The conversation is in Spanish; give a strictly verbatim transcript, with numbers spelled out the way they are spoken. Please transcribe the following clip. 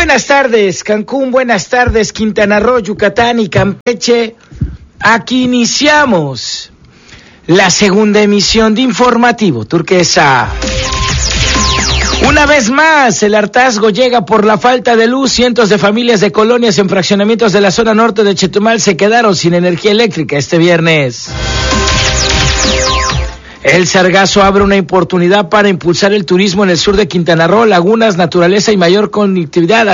Buenas tardes, Cancún, buenas tardes, Quintana Roo, Yucatán y Campeche. Aquí iniciamos la segunda emisión de Informativo Turquesa. Una vez más, el hartazgo llega por la falta de luz. Cientos de familias de colonias en fraccionamientos de la zona norte de Chetumal se quedaron sin energía eléctrica este viernes. El Sargazo abre una oportunidad para impulsar el turismo en el sur de Quintana Roo, lagunas, naturaleza y mayor conectividad.